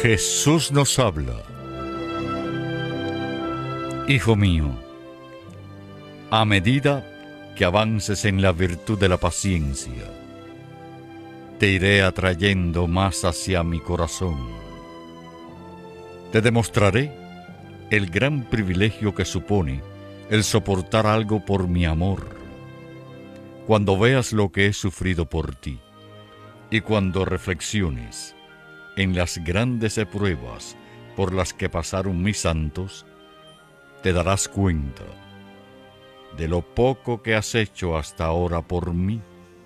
Jesús nos habla. Hijo mío, a medida que avances en la virtud de la paciencia, te iré atrayendo más hacia mi corazón. Te demostraré el gran privilegio que supone el soportar algo por mi amor. Cuando veas lo que he sufrido por ti y cuando reflexiones en las grandes pruebas por las que pasaron mis santos, te darás cuenta de lo poco que has hecho hasta ahora por mí.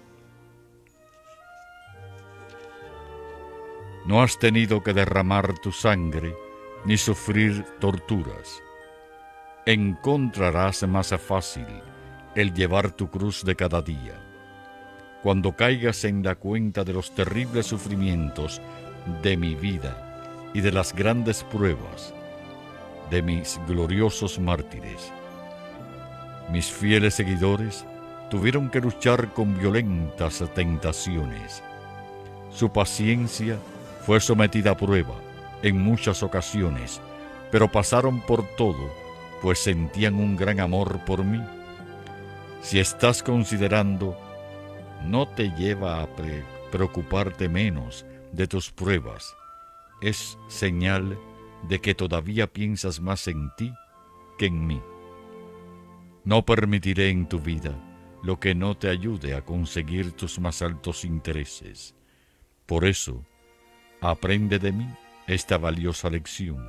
No has tenido que derramar tu sangre ni sufrir torturas. Encontrarás más fácil el llevar tu cruz de cada día. Cuando caigas en la cuenta de los terribles sufrimientos de mi vida y de las grandes pruebas de mis gloriosos mártires, mis fieles seguidores tuvieron que luchar con violentas tentaciones. Su paciencia fue sometida a prueba en muchas ocasiones, pero pasaron por todo, pues sentían un gran amor por mí. Si estás considerando, no te lleva a preocuparte menos de tus pruebas, es señal de que todavía piensas más en ti que en mí. No permitiré en tu vida lo que no te ayude a conseguir tus más altos intereses. Por eso, aprende de mí esta valiosa lección.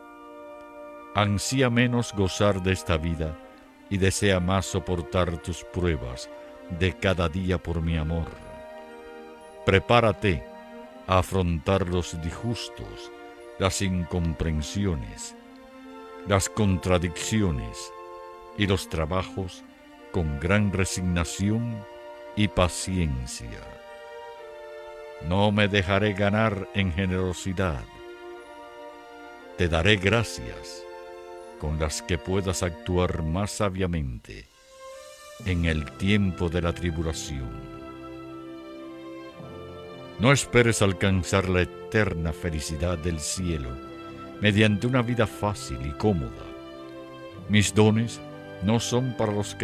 Ansía menos gozar de esta vida y desea más soportar tus pruebas de cada día por mi amor. Prepárate a afrontar los disgustos, las incomprensiones, las contradicciones y los trabajos con gran resignación y paciencia. No me dejaré ganar en generosidad. Te daré gracias con las que puedas actuar más sabiamente en el tiempo de la tribulación. No esperes alcanzar la eterna felicidad del cielo mediante una vida fácil y cómoda. Mis dones no son para los que